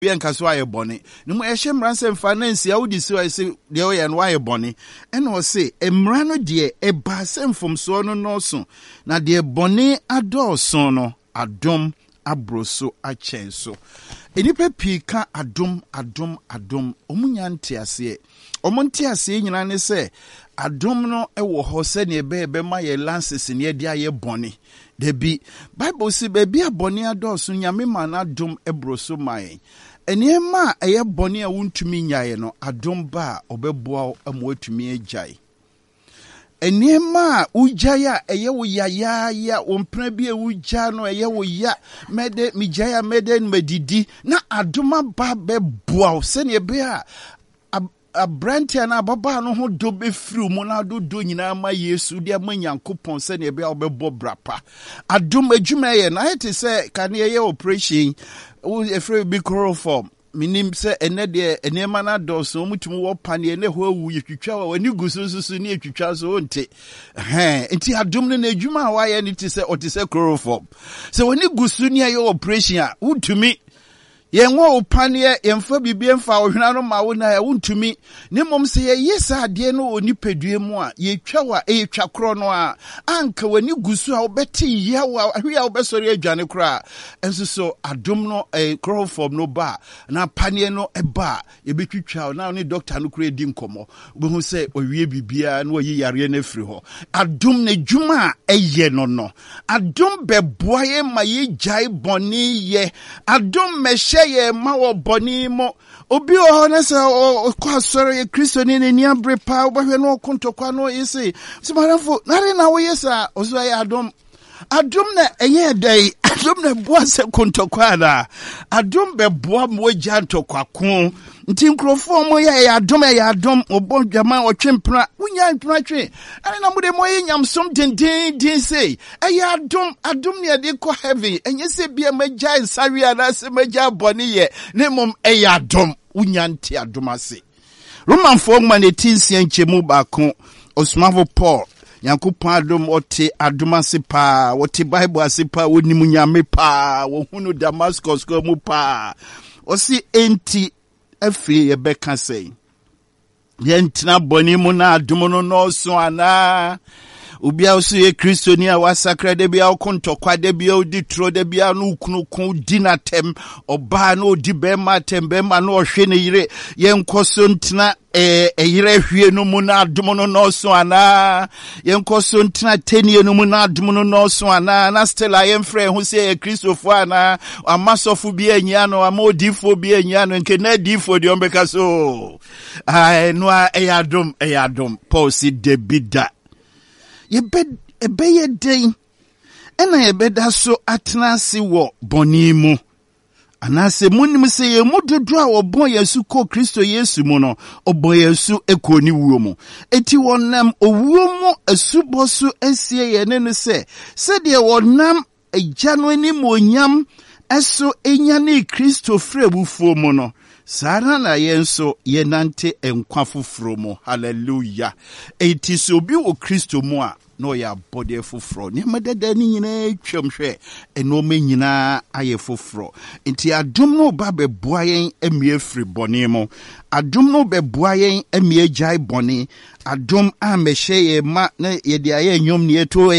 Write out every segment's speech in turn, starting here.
Bianca Swire Bonnie. No more Shemrans and Finance, I would say, the way and wire bonnie. And I'll say, a mrano dear, a basen from Sono no so. Now, dear Bonnie, adore sono, adom, abroso, a chenso. Enipe pika adom, omunyanti asiye. Omunti asiye nyinane se, adom no ewo hose ni ebe ma ye lances ni edia ye boni. Debi, Bible si bebi a boni adosu nyame man adom ebroso maye. Eniema eye boni a wuntumi nyaye no, adom ba obeboa amwetumi ejai. Eniema ujaya eye wo ya ompre bi e uja no eye wo ya mede mijaya mede medidi na adoma ba beboa se ne be a brantia na baba no ho do be firi mu na do nyina ma Yesu de ma Nyankopon se ne be obebo brapa adom adwuma ye na it say kan ye operation wo efre bi chloroform minim se ene de enema na do so mutumu wo pane ne ho awu yetwitwa wa wani gusususu ne yetwitwa so nte enti adom ne adwuma wa ye ne ti se otise chloroform se wani gusu ne ye operation a wutumi yenwo opane yemfa bibie mfa ohwena no ma wo na ya wuntumi ne mom se ye yesa ade no oni padue mu a ye twa etwa kro no a anka wani gusu a obeti ya wa ahwe a obesori adwane kra enso so adom no chloroform no ba na pane no eba ye betwitwa na ni doctor no kra di nkomo obehu se owie bibia na oyi yare na firi ho adom na dwuma eye no adom beboa ye ma ye jai boni ye adom meshe ye ma wo boni mo obi o na se o kwa soro ye Kristo ni ni abre pa obahwe no kontokwa no yesi simarafo nare na wo yesa ozo ya adom na eye dai adom na boa se kontokwa na adom be boa mo gya ntokwa ko nti nkrofo mo ya adom obodwama otwempra unya mpra twe ane na mude mo nyamsom den sei eye adom ne de ko heaven enye se bia magya nsawia na se magya boni ye ne mom eye adom unya nti adom ase Roman fogma ne tinsia nchemu ba ko Osmavo Paul Yankopon adom ote adom ase pa wote Bible ase pa wonimu nyame pa wo hunu Damascus ko mu pa osi enti afi yebeka sei yentina boni mu na adom no so ana ubia osu ye Kristo ni a wasakra de bia okontokwa de bia odi tro de bia no kunukun dinatem oba na odi bema tembema na ohwe ne yire yenkoso ntina yire hwie no mu na adom no so ana yenkoso ntina tenie no mu na adom no so ana na still ayemfre hu se ye Kristofo ana amasofu bia enya no amodifo bia enya no nke na difo de ombeka so no eyadom Paul si debida ye den ena ye beda so atnase wo boni mu anase munim se ye mudodo a obon Yesu ko Kristo Yesu mu no obon Yesu ekoni wuo mu eti wonam owuo mu asubosu asie ye ne no se de wonam agya no ani monyam eso enya ne Kristo frebufuo mu no Sara na yenso yenante enkwa foforo mu hallelujah eti so bi wo Kristo mu a no ya body foforo ne medada ni nyina twamhwe eno me nyina aye foforo enti adom no ba beboa yen emie firi bone mu adom no beboa yen emie jai bone adom a mehye ye ma na ye dia ye nyom ne eto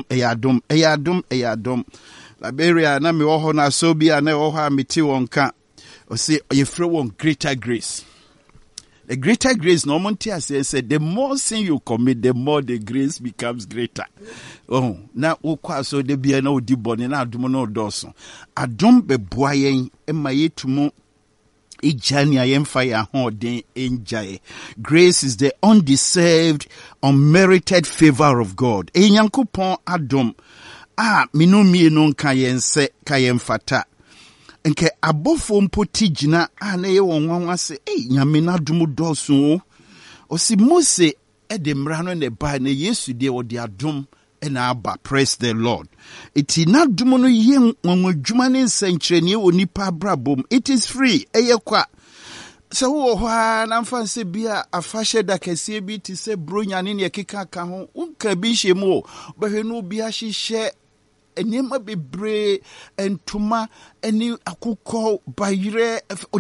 eyadom Liberia na me wo ho na so bia na wo ho a meti wonka o say you throw one greater grace. The greater grace, no one said, the more sin you commit, the more the grace becomes greater. Oh, now, so de be no dibon and adumono doso. Adom be boyen, and my yetumo, ijani I am fire holding enjoy. Grace is the undeserved, unmerited favor of God. E Yankopon adom, minumi non kayen fata. Nke abofo mpoti gina na ye wonwan ase nyame na dum doso o si Mose de mra no ne ba na Yesu de wo de adom na aba praise the Lord iti na dum no ye nwanwadwuma ne nsankyerene onipa brabom it is free eye kwa so wo ho na mfa nse bia afahye da kase bi ti se bronya ne ne keka ka ho unka bi hye mu behwe no bi ahye nneɛma bebree ntoma ne akokɔ bayerɛ